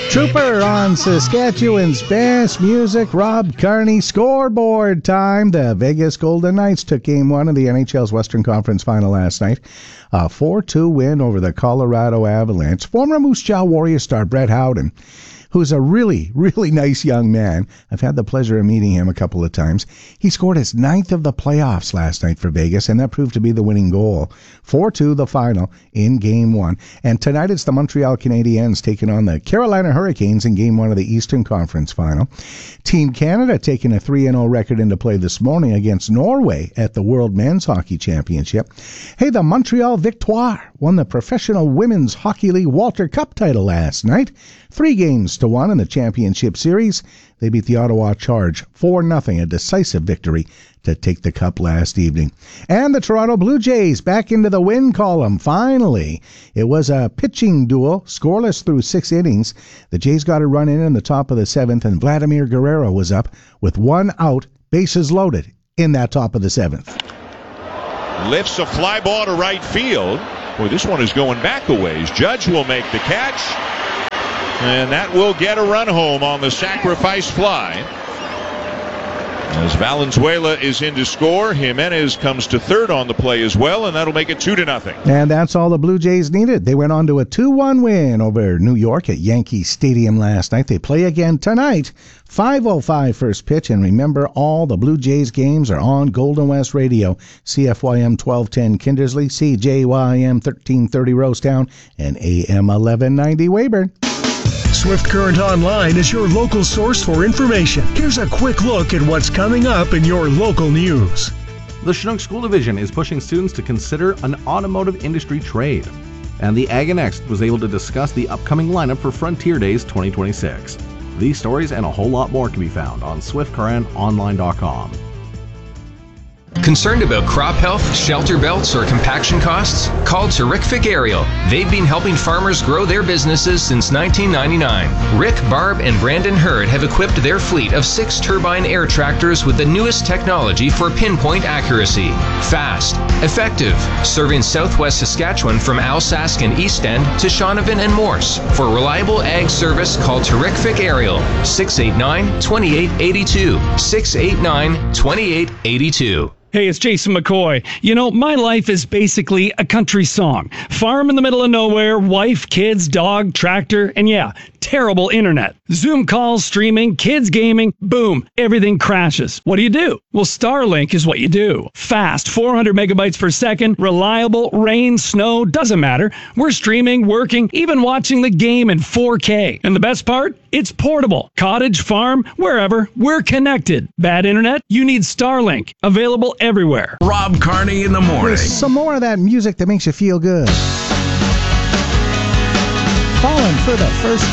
Trooper on Saskatchewan's best music, Rob Kearney. Scoreboard time. The Vegas Golden Knights took Game 1 of the NHL's Western Conference Final last night. A 4-2 win over the Colorado Avalanche. Former Moose Jaw Warrior star Brett Howden, who's a really, really nice young man. I've had the pleasure of meeting him a couple of times. He scored his 9th of the playoffs last night for Vegas, and that proved to be the winning goal. 4-2 the final in Game 1. And tonight it's the Montreal Canadiens taking on the Carolina Hurricanes in Game 1 of the Eastern Conference Final. Team Canada taking a 3-0 record into play this morning against Norway at the World Men's Hockey Championship. Hey, the Montreal Victoire won the Professional Women's Hockey League Walter Cup title last night. 3-1 in the championship series. They beat the Ottawa Charge 4-0, a decisive victory to take the cup last evening. And the Toronto Blue Jays back into the win column, finally. It was a pitching duel, scoreless through 6 innings. The Jays got a run in the top of the 7th, and Vladimir Guerrero was up with 1 out, bases loaded in that top of the 7th. Lifts a fly ball to right field. Boy, this one is going back a ways. Judge will make the catch. And that will get a run home on the sacrifice fly. As Valenzuela is in to score, Jimenez comes to third on the play as well, and that'll make it 2-0. And that's all the Blue Jays needed. They went on to a 2-1 win over New York at Yankee Stadium last night. They play again tonight, 5:05 first pitch. And remember, all the Blue Jays games are on Golden West Radio, CFYM 1210 Kindersley, CJYM 1330 Rosetown, and AM 1190 Weyburn. Swift Current Online is your local source for information. Here's a quick look at what's coming up in your local news. The Chinook School Division is pushing students to consider an automotive industry trade. And the Ag and Next was able to discuss the upcoming lineup for Frontier Days 2026. These stories and a whole lot more can be found on swiftcurrentonline.com. Concerned about crop health, shelter belts, or compaction costs? Call Terrific Aerial. They've been helping farmers grow their businesses since 1999. Rick, Barb, and Brandon Hurd have equipped their fleet of 6 turbine air tractors with the newest technology for pinpoint accuracy. Fast, effective, serving southwest Saskatchewan from Alsace and East End to Shaunavon and Morse. For reliable ag service, call Terrific Aerial, 689-2882, 689-2882. Hey, it's Jason McCoy. You know, my life is basically a country song. Farm in the middle of nowhere, wife, kids, dog, tractor, and yeah, terrible internet. Zoom calls, streaming, kids gaming, boom, everything crashes. What do? Well, Starlink is what you do. Fast, 400 megabytes per second, reliable, rain, snow, doesn't matter. We're streaming, working, even watching the game in 4K. And the best part? It's portable. Cottage, farm, wherever, we're connected. Bad internet? You need Starlink. Available everywhere. Rob Kearney in the morning. There's some more of that music that makes you feel good. Falling for the first